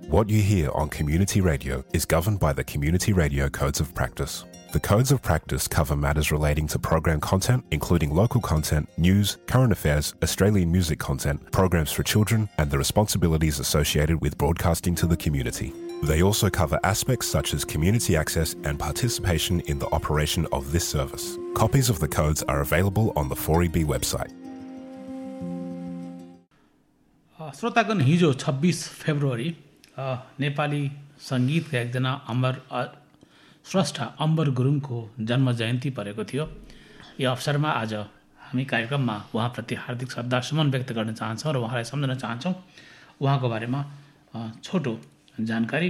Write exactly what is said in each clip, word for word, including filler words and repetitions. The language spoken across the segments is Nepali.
What you hear on community radio is governed by the Community Radio Codes of Practice. The Codes of Practice cover matters relating to program content, including local content, news, current affairs, Australian music content, programs for children, and the responsibilities associated with broadcasting to the community. They also cover aspects such as community access and participation in the operation of this service. Copies of the codes are available on the four E B website. श्रोतागण, हिजो छब्बीस फेब्रुअरी नेपाली सङ्गीतका एकजना अमर स्रष्टा अम्बर गुरुङको जन्म जयन्ती परेको थियो। यो अवसरमा आज हामी कार्यक्रममा उहाँप्रति हार्दिक श्रद्धासुमन व्यक्त गर्न चाहन्छौँ र उहाँलाई सम्झन चाहन्छौँ। उहाँको बारेमा छोटो जानकारी।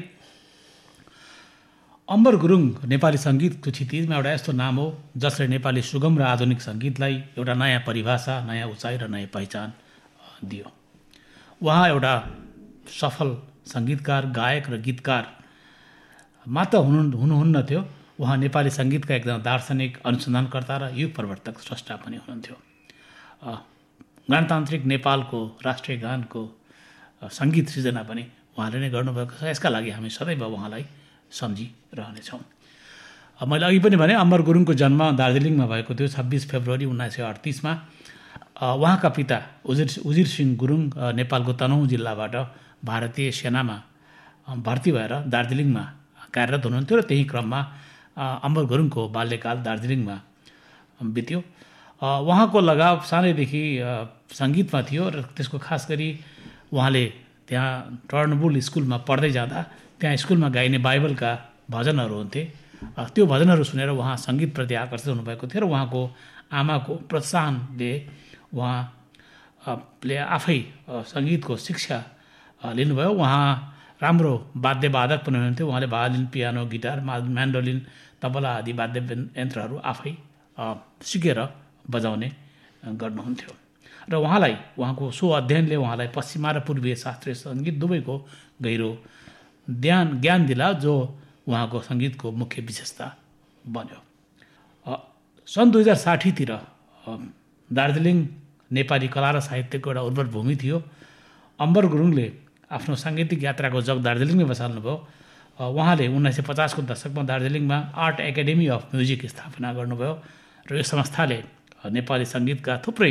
अम्बर गुरुङ नेपाली सङ्गीतको क्षितिजमा एउटा यस्तो नाम हो जसले नेपाली सुगम र आधुनिक सङ्गीतलाई एउटा नयाँ परिभाषा, नयाँ उचाइ र नयाँ पहिचान दियो। उहाँ एउटा सफल सङ्गीतकार, गायक र गीतकार मात्र हुनु हुनुहुन्न थियो, उहाँ नेपाली सङ्गीतका एकजना दार्शनिक, अनुसन्धानकर्ता र युग प्रवर्तक स्रष्टा पनि हुनुहुन्थ्यो। गणतान्त्रिक नेपालको राष्ट्रिय गानको सङ्गीत सृजना पनि उहाँले नै गर्नुभएको छ। यसका लागि हामी सदैव उहाँलाई सम्झिरहनेछौँ। मैले अघि पनि भने अम्बर गुरुङको जन्म दार्जिलिङमा भएको थियो छब्बिस फेब्रुअरी उन्नाइस सय अडतिसमा। उहाँका पिता उजिर उजिर सिंह गुरुङ नेपालको तनहुँ जिल्लाबाट भारतीय सेनामा भर्ती भएर दार्जिलिङमा कार्यरत हुनुहुन्थ्यो र त्यही क्रममा अम्बर गुरुङको बाल्यकाल दार्जिलिङमा बित्यो। उहाँको लगाव सानैदेखि सङ्गीतमा थियो र त्यसको खास गरी उहाँले त्यहाँ टर्नबुल स्कुलमा पढ्दै जाँदा त्यहाँ स्कुलमा गाइने बाइबलका भजनहरू हुन्थे। त्यो भजनहरू सुनेर उहाँ सङ्गीतप्रति आकर्षित हुनुभएको थियो र उहाँको आमाको प्रोत्साहनले उहाँले आफै सङ्गीतको शिक्षा लिनुभयो। उहाँ राम्रो वाद्यवादक पनि हुनुहुन्थ्यो। उहाँले violin, piano, guitar, mandolin, tabla आदि वाद्य यन्त्रहरू आफै सिकेर बजाउने गर्नुहुन्थ्यो र उहाँलाई उहाँको सो अध्ययनले उहाँलाई पश्चिमा र पूर्वीय शास्त्रीय सङ्गीत दुवैको गहिरो ज्ञान ज्ञान दिला, जो उहाँको सङ्गीतको मुख्य विशेषता बन्यो। सन् दुई हजार साठीतिर दार्जिलिङ नेपाली कला र साहित्यको एउटा उर्वर भूमि थियो। अम्बर गुरुङले आफ्नो साङ्गीतिक यात्राको जग दार्जिलिङमै बसाल्नुभयो। उहाँले उन्नाइस सय पचासको दशकमा दार्जिलिङमा आर्ट एकाडेमी अफ म्युजिक स्थापना गर्नुभयो र यो संस्थाले नेपाली सङ्गीतका थुप्रै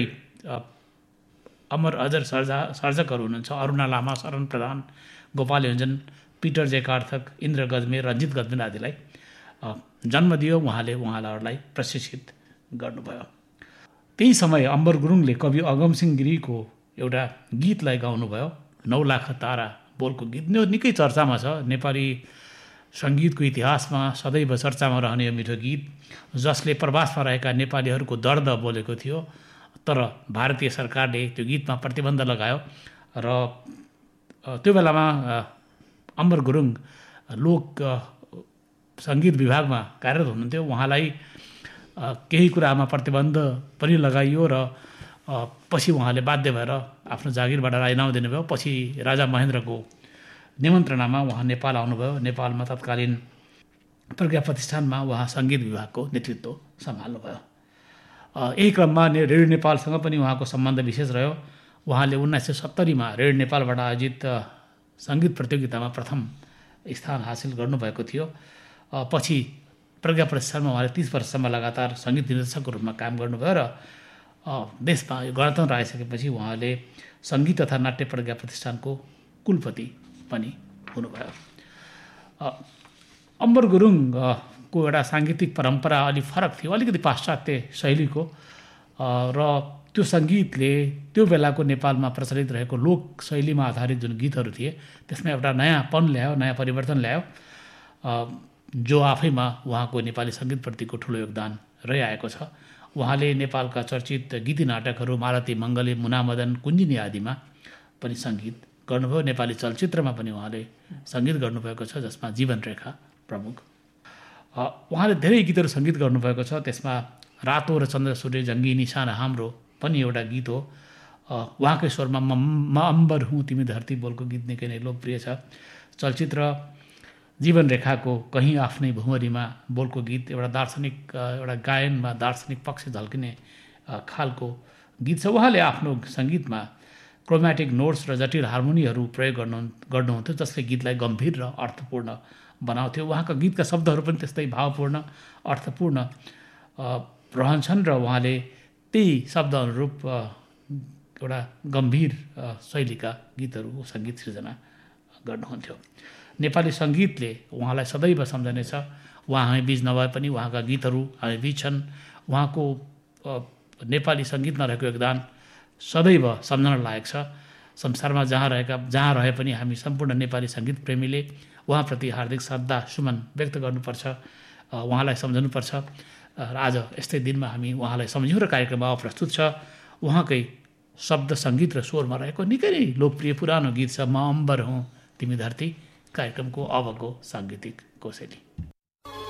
अमर अजर सर्जा सर्जकहरू हुनुहुन्छ। अरुणा लामा, शरण प्रधान, गोपाल योञ्जन, पिटर जेकार्थक, इन्द्र गजमेर, रञ्जित गजमेर आदिलाई जन्म दियो। उहाँले उहाँहरूलाई प्रशिक्षित गर्नुभयो। त्यही समय अम्बर गुरुङले कवि अगमसिंह गिरीको एउटा गीतलाई गाउनुभयो, नौ लाख तारा बोलको गीत। यो निकै चर्चामा छ। नेपाली सङ्गीतको इतिहासमा सदैव चर्चामा रहने यो मिठो गीत जसले प्रवासमा रहेका नेपालीहरूको दर्द बोलेको थियो, तर भारतीय सरकारले त्यो गीतमा प्रतिबन्ध लगायो र त्यो बेलामा अम्बर गुरुङ लोक सङ्गीत विभागमा कार्यरत हुनुहुन्थ्यो। उहाँलाई केही कुरामा प्रतिबन्ध पनि लगाइयो र पछि उहाँले बाध्य भएर आफ्नो जागिरबाट राजीनामा दिनुभयो। पछि राजा महेन्द्रको निमन्त्रणामा उहाँ नेपाल आउनुभयो। नेपालमा तत्कालीन प्रज्ञा प्रतिष्ठानमा उहाँ सङ्गीत विभागको नेतृत्व सम्हाल्नुभयो। यही क्रममा रेडियो नेपालसँग पनि उहाँको सम्बन्ध विशेष रह्यो। उहाँले उन्नाइस सय सत्तरीमा रेडियो नेपालबाट आयोजित सङ्गीत प्रतियोगितामा प्रथम स्थान हासिल गर्नुभएको थियो। पछि प्रज्ञा प्रतिष्ठानमा उहाँले तिस वर्षसम्म लगातार सङ्गीत निर्देशकको रूपमा काम गर्नुभयो र देशमा गणतन्त्र आइसकेपछि उहाँले सङ्गीत तथा नाट्य प्रज्ञा प्रतिष्ठानको कुलपति पनि हुनुभयो। अम्बर गुरुङको एउटा साङ्गीतिक परम्परा अलि फरक थियो, अलिकति पाश्चात्य शैलीको, र त्यो सङ्गीतले त्यो बेलाको नेपालमा प्रचलित रहेको लोक शैलीमा आधारित जुन गीतहरू थिए त्यसमा एउटा नयाँपन ल्यायो, नयाँ परिवर्तन ल्यायो, जो आफैमा उहाँको नेपाली सङ्गीतप्रतिको ठुलो योगदान रहिआएको छ। उहाँले नेपालका चर्चित गीती नाटकहरू मालती मङ्गले, मुनामदन, कुञ्जिनी आदिमा पनि सङ्गीत गर्नुभयो। नेपाली चलचित्रमा पनि उहाँले सङ्गीत गर्नुभएको छ, जसमा जीवन रेखा प्रमुख। उहाँले धेरै गीतहरू सङ्गीत गर्नुभएको छ। त्यसमा रातो र चन्द्र सूर्य जङ्गी निशाना हाम्रो पनि एउटा गीत हो। उहाँकै स्वरमा म अम्बर हुँ तिमी धरती बोलको गीत निकै नै लोकप्रिय छ। चलचित्र जीवन रेखाको कहीँ आफ्नै भुमरीमा बोलको गीत एउटा दार्शनिक एउटा गायनमा दार्शनिक पक्ष झल्किने खालको गीत छ। उहाँले आफ्नो सङ्गीतमा क्रोमेटिक नोट्स र जटिल हार्मोनीहरू प्रयोग गर्नु गर्नुहुन्थ्यो जसले गीतलाई गम्भीर र अर्थपूर्ण बनाउँथ्यो। उहाँका गीतका शब्दहरू पनि त्यस्तै भावपूर्ण अर्थपूर्ण रहन्छन् र उहाँले त्यही शब्द अनुरूप एउटा गम्भीर शैलीका गीतहरू सङ्गीत सृजना गर्नुहुन्थ्यो। नेपाली सङ्गीतले उहाँलाई सदैव सम्झनेछ। उहाँ हामी बीच नभए पनि उहाँका गीतहरू हामी बीच छन्। उहाँको नेपाली सङ्गीतमा रहेको योगदान सदैव सम्झन लायक छ। संसारमा जहाँ रहेका जहाँ रहे पनि हामी सम्पूर्ण नेपाली सङ्गीत प्रेमीले उहाँप्रति हार्दिक श्रद्धा सुमन व्यक्त गर्नुपर्छ, उहाँलाई सम्झनुपर्छ। र आज यस्तै दिनमा हामी उहाँलाई सम्झ्यौँ र कार्यक्रममा प्रस्तुत छ उहाँकै शब्द सङ्गीत र स्वरमा रहेको निकै नै लोकप्रिय पुरानो गीत छ म अम्बर हुँ तिमी धरती, कार्यक्रमको अबको साङ्गीतिक कोसेली।